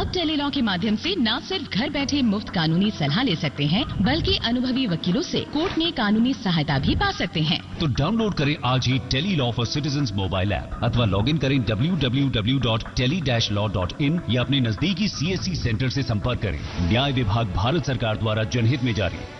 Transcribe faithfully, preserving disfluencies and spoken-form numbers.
अब टेलीलॉ के माध्यम से न सिर्फ घर बैठे मुफ्त कानूनी सलाह ले सकते हैं, बल्कि अनुभवी वकीलों से कोर्ट में कानूनी सहायता भी पा सकते हैं। तो डाउनलोड करें आज ही Tele-Law for citizens mobile app अथवा लॉग इन करें W W W dot tele dash law dot in या अपने नजदीकी सी एस सी सेंटर से संपर्क करें। न्याय विभाग भारत सरकार द्वारा जनहित में जारी।